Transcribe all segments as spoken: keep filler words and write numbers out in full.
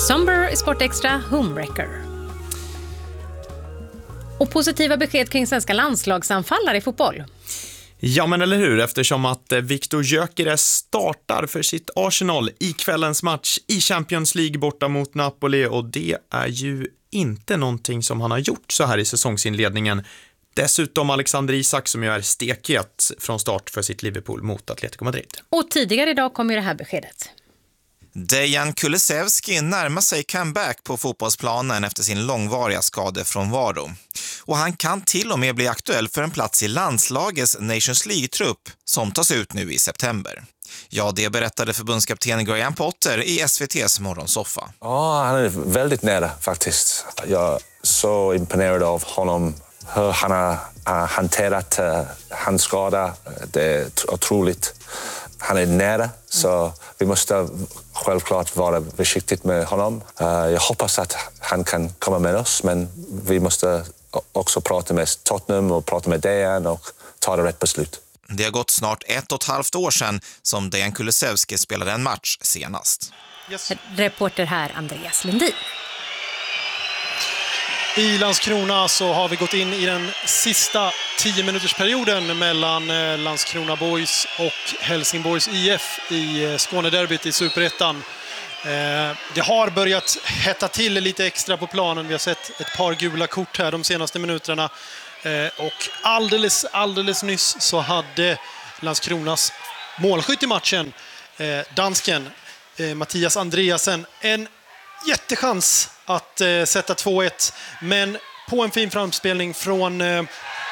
Somber i Sport Extra Homewrecker. Och positiva besked kring svenska landslagsanfallare i fotboll. Ja, men eller hur, eftersom att Viktor Gyökeres startar för sitt Arsenal i kvällens match i Champions League borta mot Napoli, och det är ju inte någonting som han har gjort så här i säsongsinledningen. Dessutom Alexander Isak som ju är stekhet från start för sitt Liverpool mot Atletico Madrid. Och tidigare idag kom ju det här beskedet. Dejan Kulusevski närmar sig comeback på fotbollsplanen efter sin långvariga skadefrånvaro. Och han kan till och med bli aktuell för en plats i landslagets Nations League-trupp som tas ut nu i september. Ja, det berättade förbundskapten Graham Potter i S V T:s morgonsoffa. Ja, han är väldigt nära faktiskt. Jag är så imponerad av honom. Hur han har uh, hanterat uh, hans skada. Det är otroligt. Han är nära, så vi måste självklart vara försiktiga med honom. Uh, jag hoppas att han kan komma med oss, men vi måste också prata med Tottenham och prata med Dejan och ta det rätt beslut. Det har gått snart ett och ett halvt år sedan som Dejan Kulusevski spelade en match senast. Yes. Reporter här, Andreas Lundin. I Landskrona så har vi gått in i den sista tio minutersperioden mellan Landskrona Boys och Helsingborgs I F i Skånederbyt i Superettan. Det har börjat hetta till lite extra på planen. Vi har sett ett par gula kort här de senaste minuterna. Och alldeles, alldeles nyss så hade Landskronas målskytt i matchen, dansken Mattias Andreasen, en jättechans att eh, sätta två ett, men på en fin framspelning från eh,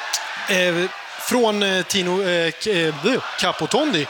eh, från eh, Tino eh, Capotondi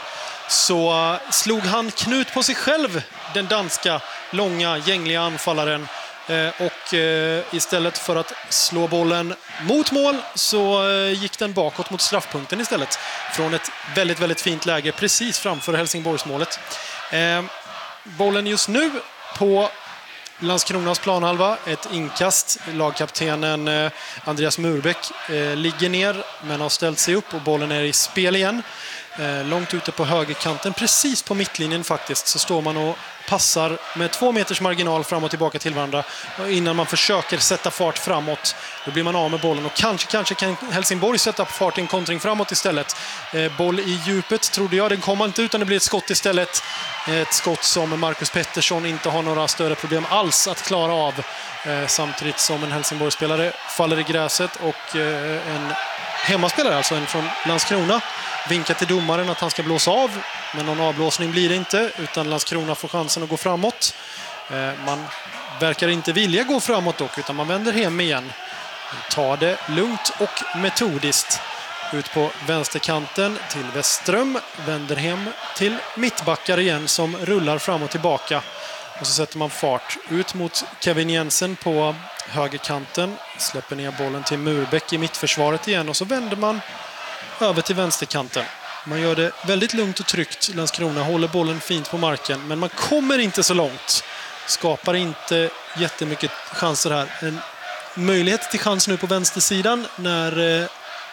så uh, slog han knut på sig själv, den danska långa gängliga anfallaren, eh, och eh, istället för att slå bollen mot mål så eh, gick den bakåt mot straffpunkten istället från ett väldigt väldigt fint läge precis framför Helsingborgsmålet. Eh, bollen just nu på Landskronas planhalva, ett inkast. Lagkaptenen eh, Andreas Murbeck eh, ligger ner men har ställt sig upp och bollen är i spel igen. Eh, långt ute på högerkanten, precis på mittlinjen faktiskt, så står man och passar med två meters marginal fram och tillbaka till varandra. Och innan man försöker sätta fart framåt, då blir man av med bollen och kanske, kanske kan Helsingborg sätta fart i en kontring framåt istället. Eh, boll i djupet trodde jag, den kommer inte utan det blir ett skott istället. Ett skott som Marcus Pettersson inte har några större problem alls att klara av. Eh, samtidigt som en Helsingborg-spelare faller i gräset och eh, en hemmaspelare, alltså en från Landskrona, vinkar till domaren att han ska blåsa av. Men någon avblåsning blir det inte, utan Landskrona får chansen att gå framåt. Eh, man verkar inte vilja gå framåt dock, utan man vänder hem igen. Tar det lugnt och metodiskt. Ut på vänsterkanten till Westström, vänder hem till mittbackar igen som rullar fram och tillbaka. Och så sätter man fart ut mot Kevin Jensen på högerkanten, släpper ner bollen till Murbeck i mittförsvaret igen och så vänder man över till vänsterkanten. Man gör det väldigt lugnt och tryggt. Landskrona håller bollen fint på marken, men man kommer inte så långt. Skapar inte jättemycket chanser här. En möjlighet till chans nu på vänstersidan när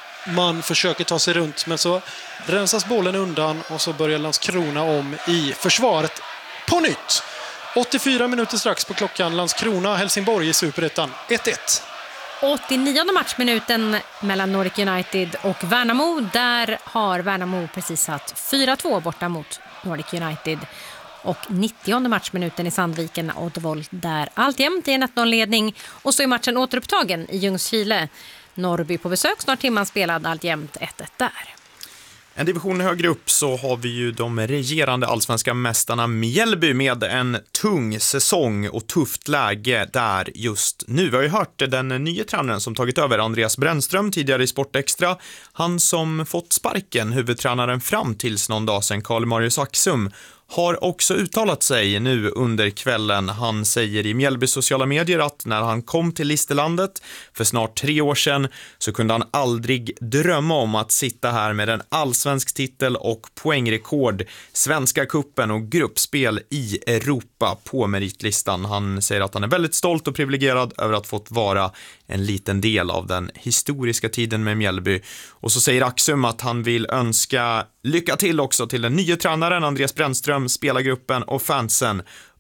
man försöker ta sig runt, men så rensas bollen undan och så börjar Landskrona om i försvaret på nytt. åttiofyra minuter strax på klockan. Landskrona Helsingborg i Superettan ett ett. åttionionde matchminuten mellan Nordic United och Värnamo. Där har Värnamo precis satt fyra två borta mot Nordic United. Och nittionde matchminuten i Sandviken och Oddevold där alltjämt i en ett noll-ledning. Och så är matchen återupptagen i Ljungskile. Norrby på besök, snart timman spelad, alltjämt ett ett där. En division högre upp så har vi ju de regerande allsvenska mästarna Mjällby med en tung säsong och tufft läge där just nu. Vi har ju hört den nya tränaren som tagit över, Andreas Brännström, tidigare i Sport Extra. Han som fått sparken, huvudtränaren fram tills någon dag sedan, Karl Marius Axum, har också uttalat sig nu under kvällen. Han säger i Mjällby sociala medier att när han kom till Listerlandet för snart tre år sedan så kunde han aldrig drömma om att sitta här med en allsvensk titel och poängrekord, Svenska kuppen och gruppspel i Europa på meritlistan. Han säger att han är väldigt stolt och privilegierad över att fått vara en liten del av den historiska tiden med Mjällby. Och så säger Axum att han vill önska lycka till också till den nya tränaren Andreas Brännström, spelargruppen och fansen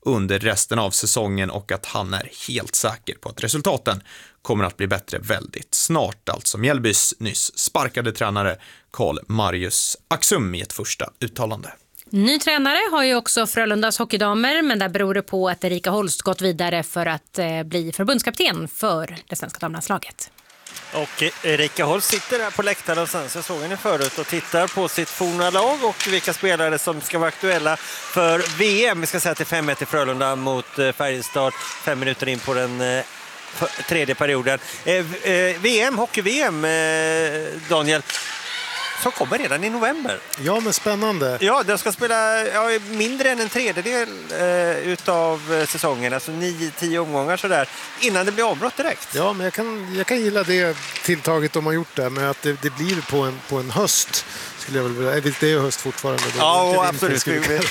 under resten av säsongen och att han är helt säker på att resultaten kommer att bli bättre väldigt snart. Alltså Mjällbys nyss sparkade tränare Karl Marius Axum i ett första uttalande. Ny tränare har ju också Frölundas hockeydamer, men där beror det på att Erika Holst gått vidare för att eh, bli förbundskapten för det svenska damlandslaget. Och Erika Holst sitter där på läktaren och sen så såg ni förut och tittar på sitt forna lag och vilka spelare som ska vara aktuella för V M. Vi ska säga till fem meter Frölunda mot Färjestad, fem minuter in på den eh, tredje perioden. Eh, eh, V M, hockey-V M, eh, Daniel, som kommer redan i november. Ja, men spännande. Ja, de ska spela ja, mindre än en tredjedel eh, utav säsongen, alltså nio, tio omgångar sådär, innan det blir avbrott direkt. Ja, men jag kan, jag kan gilla det tilltaget de har gjort där, men att det, det blir på en, på en höst. Skulle jag väl, det är ju höst fortfarande. Då. Ja, och absolut.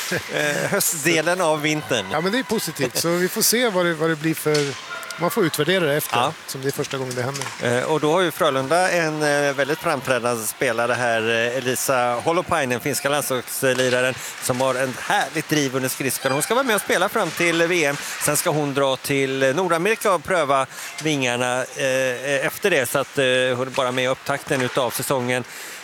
eh, höstdelen av vintern. Ja, men det är positivt. Så vi får se vad det, vad det blir för... Man får utvärdera det efter, ja. som det är första gången det händer. Eh, och då har ju Frölunda en eh, väldigt framträdande spelare här, eh, Elisa Holopainen, finska landslagsliraren, som har en härligt driv under skridskan. Hon ska vara med och spela fram till V M. Sen ska hon dra till Nordamerika och pröva vingarna eh, efter det, så att eh, hon är bara med i upptakten utav säsongen.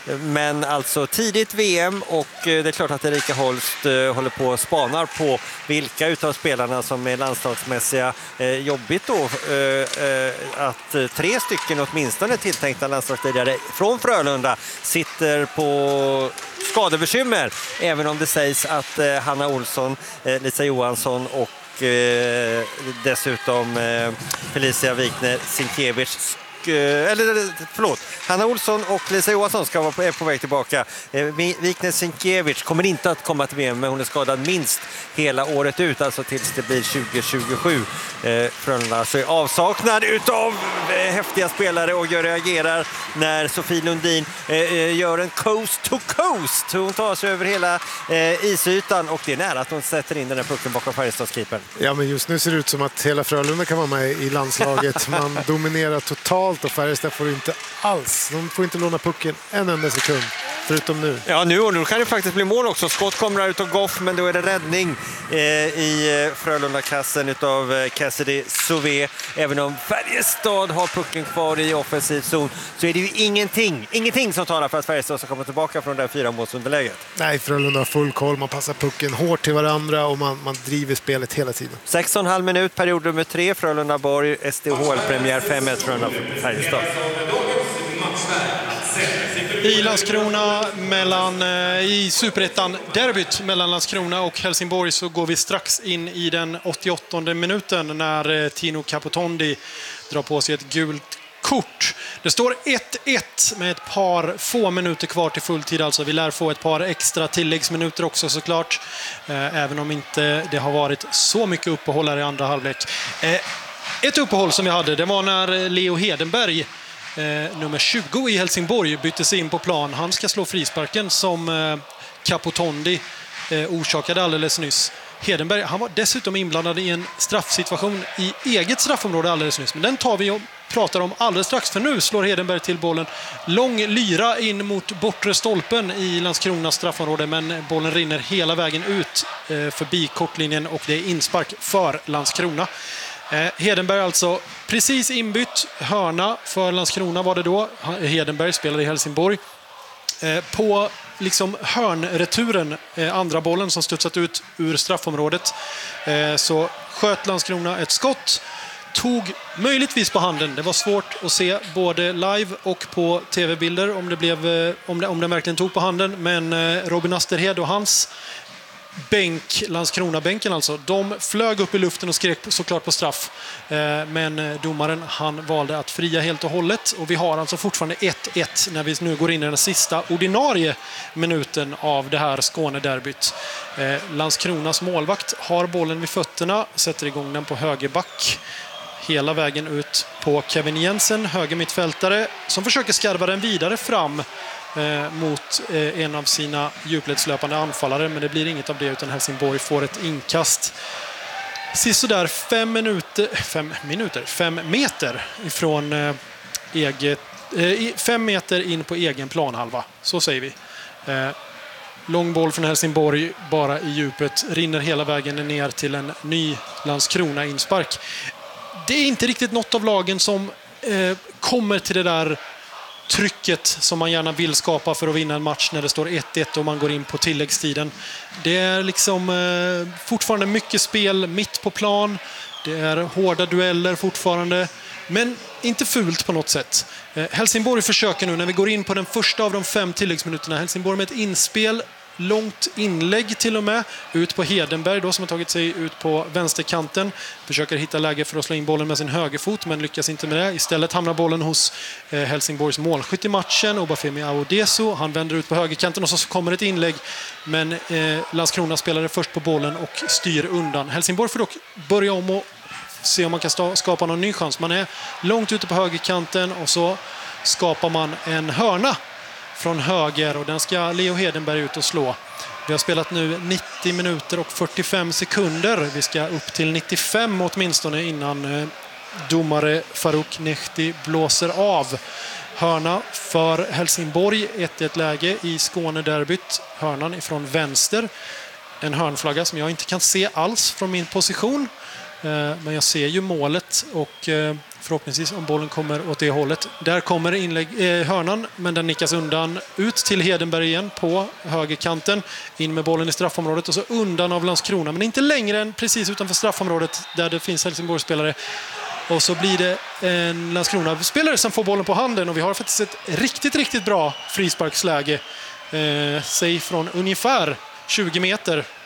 Men alltså tidigt V M, och det är klart att Erika Holst eh, håller på och spanar på vilka utav spelarna som är landslagsmässiga. Eh, jobbigt då eh, eh, att eh, tre stycken åtminstone tilltänkta landslagsledare från Frölunda sitter på skadebekymmer, även om det sägs att eh, Hanna Olsson, eh, Lisa Johansson och eh, dessutom eh, Felicia Wikner Sienkiewicz, eller förlåt, Hanna Olsson och Lisa Johansson ska vara på, är på väg tillbaka. Wikner Sienkiewicz kommer inte att komma till V M, men hon är skadad minst hela året ut, alltså tills det blir tjugo tjugosju. Eh, Frölunda så är avsaknad utav eh, häftiga spelare, och jag reagerar när Sofie Lundin eh, gör en coast to coast. Hon tar sig över hela eh, isytan, och det är nära att hon sätter in den här pucken bakom Färjestadskeepern. Ja, men just nu ser det ut som att hela Frölunda kan vara med i landslaget. Man dominerar totalt, och Färjestad får inte alls. De får inte låna pucken en enda sekund, förutom nu. Ja, nu och nu kan det faktiskt bli mål också. Skott kommer ut av Goff, men då är det räddning eh, i Frölunda-kassen utav eh, Cassidy Sauvé. Även om Färjestad har pucken kvar i offensiv zon, så är det ju ingenting, ingenting som talar för att Färjestad ska komma tillbaka från det här fyra målsunderläget. Nej, Frölunda har full koll. Man passar pucken hårt till varandra, och man, man driver spelet hela tiden. sex och en halv minut, period nummer tre. Frölunda-Borg, S D H L-premiär fem ett Frölunda Färjestad. I Landskrona mellan, i Superettan derbyt mellan Landskrona och Helsingborg, så går vi strax in i den åttioåttonde minuten när Tino Capotondi drar på sig ett gult kort. Det står ett ett med ett par få minuter kvar till fulltid, alltså vi lär få ett par extra tilläggsminuter också såklart, även om inte det har varit så mycket uppehåll i andra halvlek. Ett uppehåll som vi hade, det var när Leo Hedenberg, Eh, nummer tjugo i Helsingborg, bytte sig in på plan. Han ska slå frisparken som eh, Capotondi eh, orsakade alldeles nyss. Hedenberg, han var dessutom inblandad i en straffsituation i eget straffområde alldeles nyss. Men den tar vi och pratar om alldeles strax, för nu slår Hedenberg till bollen. Lång lyra in mot bortre stolpen i Landskronas straffområde, men bollen rinner hela vägen ut eh, förbi kortlinjen, och det är inspark för Landskrona. Hedenberg alltså precis inbytt, hörna för Landskrona var det då. Hedenberg spelade i Helsingborg. På liksom hörnreturen, andra bollen som studsat ut ur straffområdet, så sköt Landskrona ett skott. Tog möjligtvis på handen. Det var svårt att se både live och på tv-bilder om det, blev, om det, om det verkligen tog på handen. Men Robin Asterhed och hans bänk, Landskrona-bänken alltså, de flög upp i luften och skrek såklart på straff. Men domaren, han valde att fria helt och hållet, och vi har alltså fortfarande ett ett när vi nu går in i den sista ordinarie minuten av det här Skånederbyt. Landskronas målvakt har bollen vid fötterna, sätter igång den på högerback hela vägen ut på Kevin Jensen, höger mittfältare, som försöker skarva den vidare fram eh, mot eh, en av sina djupledslöpande anfallare, men det blir inget av det, utan Helsingborg får ett inkast sist så där fem minuter, fem minuter, fem meter ifrån eh, eget, eh, fem meter in på egen planhalva, så säger vi. Eh, Lång boll från Helsingborg bara i djupet. Rinner hela vägen ner till en ny Landskrona-inspark. Det är inte riktigt något av lagen som eh, kommer till det där trycket som man gärna vill skapa för att vinna en match när det står ett ett och man går in på tilläggstiden. Det är liksom eh, fortfarande mycket spel mitt på plan. Det är hårda dueller fortfarande. Men inte fult på något sätt. Eh, Helsingborg försöker nu när vi går in på den första av de fem tilläggsminuterna. Helsingborg med ett inspel. Långt inlägg till och med. Ut på Hedenberg då, som har tagit sig ut på vänsterkanten. Försöker hitta läge för att slå in bollen med sin högerfot, men lyckas inte med det. Istället hamnar bollen hos eh, Helsingborgs målskytt i matchen, Obafemi Aodeso. Han vänder ut på högerkanten och så kommer ett inlägg. Men eh, Landskrona spelade först på bollen och styr undan. Helsingborg får dock börja om och se om man kan skapa någon ny chans. Man är långt ute på högerkanten och så skapar man en hörna från höger och den ska Leo Hedenberg ut och slå. Vi har spelat nu nittio minuter och fyrtiofem sekunder. Vi ska upp till nittiofem åtminstone innan eh, domare Farouk Nehti blåser av. Hörna för Helsingborg, ett ett läge i Skånederbyt. Hörnan ifrån vänster. En hörnflagga som jag inte kan se alls från min position. Men jag ser ju målet och förhoppningsvis om bollen kommer åt det hållet. Där kommer inlägg, eh, hörnan, men den nickas undan ut till Hedenberg igen på högerkanten. In med bollen i straffområdet och så undan av Landskrona. Men inte längre än precis utanför straffområdet där det finns Helsingborgsspelare. Och så blir det en Landskrona-spelare som får bollen på handen. Och vi har faktiskt ett riktigt, riktigt bra frisparksläge. Eh, säg från ungefär tjugo meter